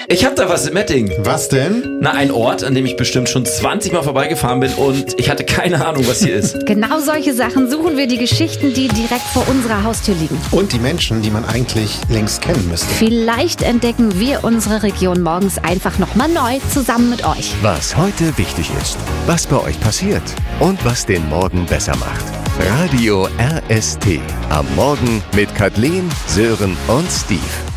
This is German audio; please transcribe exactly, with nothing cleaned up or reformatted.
Ich hab da was im Mettingen. Was denn? Na, ein Ort, an dem ich bestimmt schon zwanzig Mal vorbeigefahren bin und ich hatte keine Ahnung, was hier ist. Genau solche Sachen suchen wir, die Geschichten, die direkt vor unserer Haustür liegen. Und die Menschen, die man eigentlich längst kennen müsste. Vielleicht entdecken wir unsere Region morgens einfach nochmal neu, zusammen mit euch. Was heute wichtig ist, was bei euch passiert und was den Morgen besser macht. Radio R S T. Am Morgen mit Kathleen, Sören und Steve.